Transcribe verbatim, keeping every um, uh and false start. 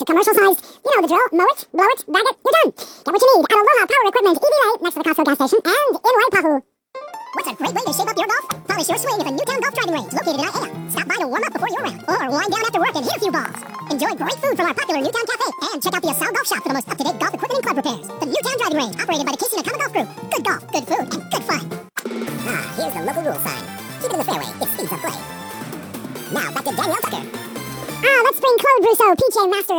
the commercial size. You know the drill. Mow it, blow it, bag it, you're done. Get what you need at Aloha Power Equipment, E V A, next to the Costco gas station, and in Waipahu. What's a great way to shape up your golf? Polish your swing at the Newtown Golf Driving Range, located in Aiea. Stop by to warm up before your round, or wind down after work and hit a few balls. Enjoy great food from our popular Newtown Cafe, and check out the Asal Golf Shop for the most up-to-date golf equipment and club repairs. The Newtown Driving Range, operated by the Casey Nakama Golf Group. Good golf, good food, and good fun. Ah, here's the local rule sign. Keep it in the fairway, it's speeds of play. Now back to Danielle Tucker. Ah, let's bring Claude Brousseau, P G A Master